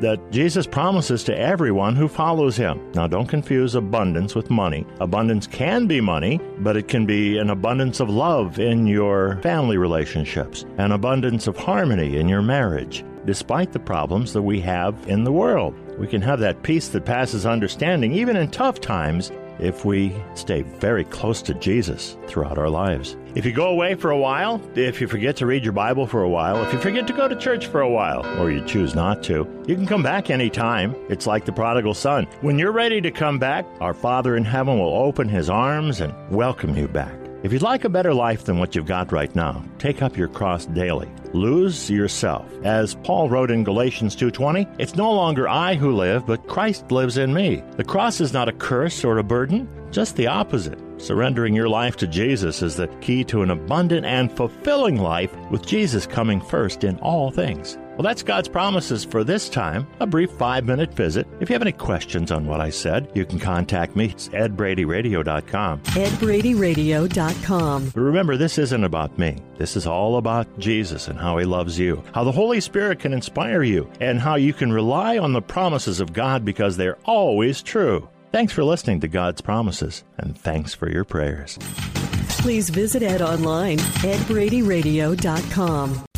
that Jesus promises to everyone who follows him. Now, don't confuse abundance with money. Abundance can be money, but it can be an abundance of love in your family relationships, an abundance of harmony in your marriage. Despite the problems that we have in the world, we can have that peace that passes understanding, even in tough times, if we stay very close to Jesus throughout our lives. If you go away for a while, if you forget to read your Bible for a while, if you forget to go to church for a while, or you choose not to, you can come back anytime. It's like the prodigal son. When you're ready to come back, our Father in heaven will open his arms and welcome you back. If you'd like a better life than what you've got right now, take up your cross daily. Lose yourself. As Paul wrote in Galatians 2:20, it's no longer I who live, but Christ lives in me. The cross is not a curse or a burden, just the opposite. Surrendering your life to Jesus is the key to an abundant and fulfilling life, with Jesus coming first in all things. Well, that's God's promises for this time, a brief 5-minute visit. If you have any questions on what I said, you can contact me. It's edbradyradio.com. edbradyradio.com. But remember, this isn't about me. This is all about Jesus and how he loves you, how the Holy Spirit can inspire you, and how you can rely on the promises of God because they're always true. Thanks for listening to God's Promises, and thanks for your prayers. Please visit Ed online, edbradyradio.com.